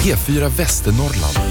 P4 Västernorrland.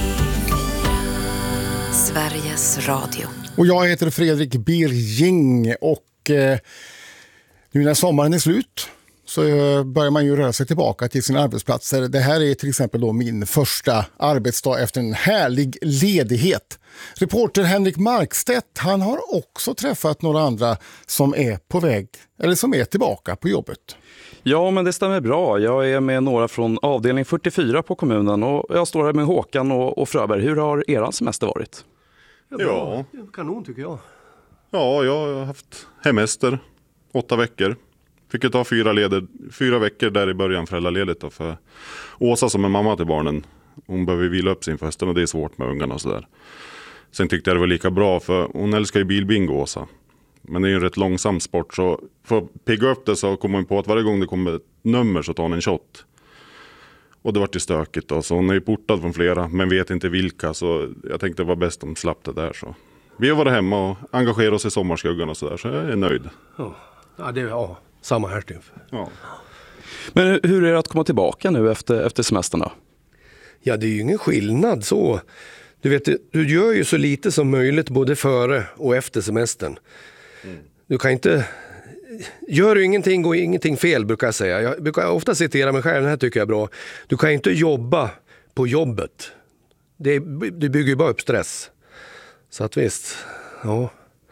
Sveriges Radio. Och jag heter Fredrik Birging och nu när sommaren är slut så börjar man ju röra sig tillbaka till sina arbetsplatser. Det här är till exempel då min första arbetsdag efter en härlig ledighet. Reporter Henrik Markstedt, han har också träffat några andra som är på väg eller som är tillbaka på jobbet. Ja, men det stämmer bra. Jag är med några från avdelning 44 på kommunen och jag står här med Håkan och Fröberg. Hur har eran semester varit? Ja, kanon tycker jag. Ja, jag har haft hemester 8 veckor. Fick ju ta 4 veckor där i början föräldraledigt då, för Åsa som är mamma till barnen. Hon behöver vila upp sin festen och det är svårt med ungarna och sådär. Sen tyckte jag det var lika bra för hon älskar ju bilbingo, Åsa. Men det är ju en rätt långsam sport så för att pigga upp det så kom hon på att varje gång det kommer ett nummer så tar hon en shot. Och det var ju stökigt då, så hon är ju portad från flera men vet inte vilka, så jag tänkte det var bäst om slapp det där. Så vi har varit hemma och engagerat oss i sommarskuggan och sådär, så jag är nöjd. Ja, det är samma här typ. Ja. Men hur är det att komma tillbaka nu efter semesterna? Ja, det är ju ingen skillnad så. Du vet, du gör ju så lite som möjligt både före och efter semestern. Du kan inte... Gör du ingenting går ingenting fel, brukar jag säga. Jag brukar ofta citera mig själv, den här tycker jag är bra. Du kan inte jobba på jobbet. Det bygger ju bara upp stress. Så att visst, ja.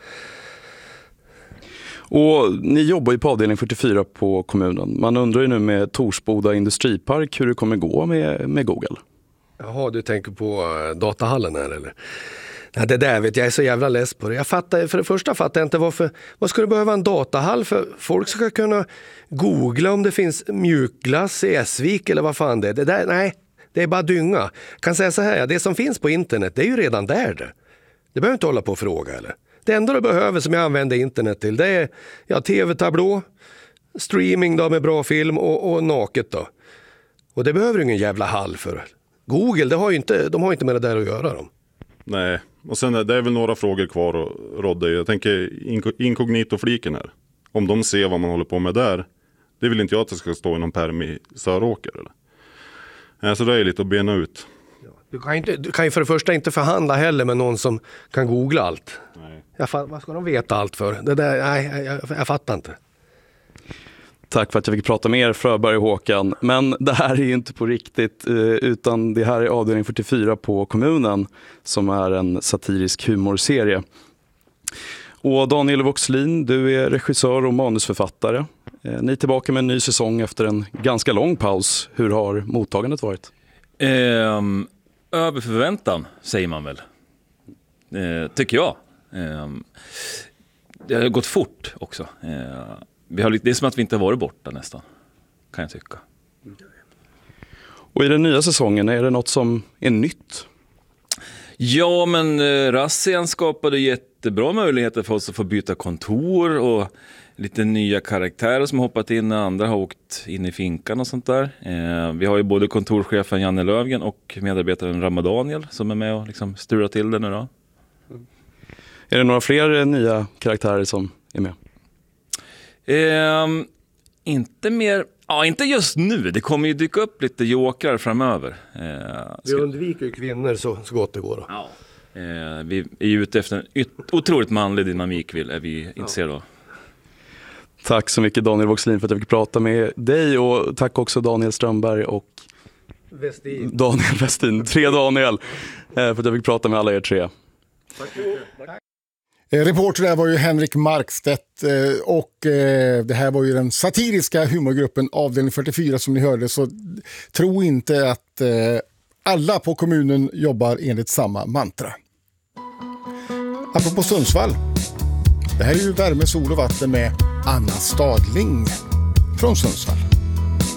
Och ni jobbar ju på avdelning 44 på kommunen. Man undrar ju nu med Torsboda industripark hur det kommer gå med Google. Jaha, du tänker på datahallen här eller? Nej, det där vet jag är så jävla less på det. För det första fattar jag inte vad ska du behöva en datahall för? Folk ska kunna googla om det finns mjukglass i Esvik eller vad fan det är. Det där, nej, det är bara dynga. Jag kan säga så här, det som finns på internet det är ju redan där det. Det behöver inte hålla på och fråga eller. Det enda du behöver som jag använder internet till det är tv-tablå, streaming då med bra film och naket då. Och det behöver ingen jävla hall för. Google, de har inte med det där att göra dem. Nej, och sen det är väl några frågor kvar och Rodde. Jag tänker inkognito-fliken här. Om de ser vad man håller på med där, det vill inte jag att det ska stå i någon perm i Söråker eller? Så det är lite att bena ut. Du kan ju för det första inte förhandla heller med någon som kan googla allt. Nej. Vad ska de veta allt för? Det där, nej, jag fattar inte. Tack för att jag fick prata med er, Fröberg och Håkan. Men det här är ju inte på riktigt, utan det här är avdelning 44 på kommunen som är en satirisk humorserie. Och Daniel Voxlin, du är regissör och manusförfattare. Ni är tillbaka med en ny säsong efter en ganska lång paus. Hur har mottagandet varit? Över förväntan, säger man väl. Tycker jag. Det har gått fort också. Det är som att vi inte har varit borta nästan, kan jag tycka. Och i den nya säsongen, är det något som är nytt? Ja, men Rassian skapade jättebra möjligheter för oss att få byta kontor och lite nya karaktärer som har hoppat in när andra har åkt in i finkan och sånt där. Vi har ju både kontorschefen Janne Lövgren och medarbetaren Ramadaniel som är med och liksom styrar till det nu då. Är det några fler nya karaktärer som är med? Inte mer. Ja, inte just nu. Det kommer ju dyka upp lite jokrar framöver. Vi undviker kvinnor så gott det går. Ja. Vi är ute efter en otroligt manlig dynamik är vi intresserade av. Tack så mycket Daniel Voxlin för att jag fick prata med dig och tack också Daniel Strömberg och Daniel Westin, 3 Daniel, för att jag fick prata med alla er 3. Tack. Reporter där var ju Henrik Markstedt och det här var ju den satiriska humorgruppen avdelning 44 som ni hörde, så tro inte att alla på kommunen jobbar enligt samma mantra. Apropå Sundsvall, det här är ju värme, sol och vatten med Anna Stadling från Sundsvall.